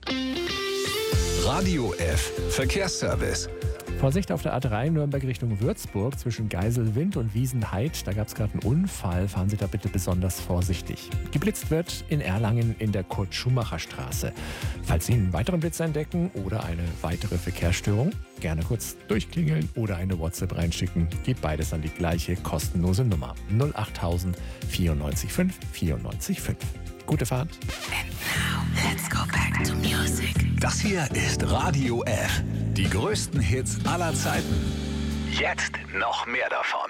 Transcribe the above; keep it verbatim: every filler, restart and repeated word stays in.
Radio F. Verkehrsservice. Vorsicht auf der A drei Nürnberg Richtung Würzburg zwischen Geiselwind und Wiesenheid. Da gab es gerade einen Unfall. Fahren Sie da bitte besonders vorsichtig. Geblitzt wird in Erlangen in der Kurt-Schumacher-Straße. Falls Sie einen weiteren Blitz entdecken oder eine weitere Verkehrsstörung, gerne kurz durchklingeln oder eine WhatsApp reinschicken. Geht beides an die gleiche kostenlose Nummer. null achttausend vierundneunzig fünf vierundneunzig fünf. Gute Fahrt. And now, let's go back to music. Das hier ist Radio F. Die größten Hits aller Zeiten. Jetzt noch mehr davon.